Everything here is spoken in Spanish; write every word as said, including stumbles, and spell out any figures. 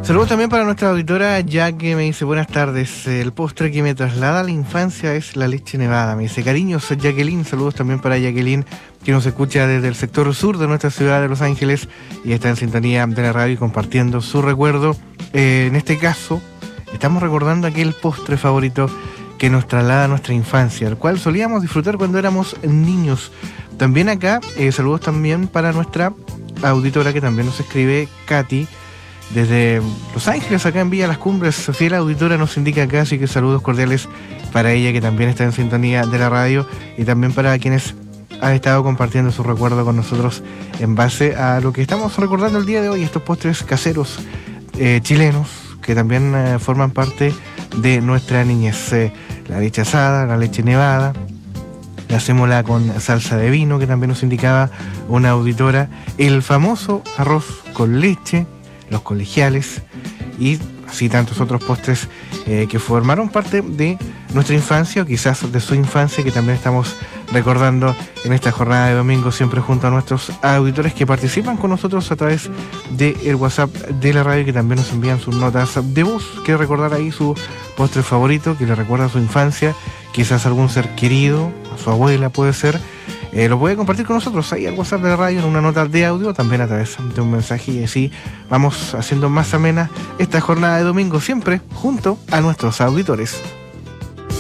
Saludos también para nuestra auditora, ya que me dice buenas tardes. El postre que me traslada a la infancia es la leche nevada. Me dice cariños, Jacqueline. Saludos también para Jacqueline, que nos escucha desde el sector sur de nuestra ciudad de Los Ángeles y está en sintonía de la radio y compartiendo su recuerdo. Eh, en este caso, estamos recordando aquel postre favorito que nos traslada a nuestra infancia, el cual solíamos disfrutar cuando éramos niños. También acá, eh, saludos también para nuestra auditora que también nos escribe, Katy, desde Los Ángeles, acá en Villa Las Cumbres. Fiel auditora nos indica acá, así que saludos cordiales para ella, que también está en sintonía de la radio, y también para quienes han estado compartiendo su recuerdo con nosotros en base a lo que estamos recordando el día de hoy, estos postres caseros eh, chilenos que también eh, forman parte de nuestra niñez. Eh, la leche asada, la leche nevada, la sémola con salsa de vino, que también nos indicaba una auditora, el famoso arroz con leche, los colegiales y así tantos otros postres eh, que formaron parte de nuestra infancia o quizás de su infancia, que también estamos recordando en esta jornada de domingo, siempre junto a nuestros auditores que participan con nosotros a través del WhatsApp de la radio, que también nos envían sus notas de voz. Quiere recordar ahí su postre favorito, que le recuerda a su infancia, quizás algún ser querido, a su abuela puede ser. Eh, lo puede compartir con nosotros ahí al WhatsApp de la radio en una nota de audio, también a través de un mensaje, y así vamos haciendo más amena esta jornada de domingo, siempre junto a nuestros auditores.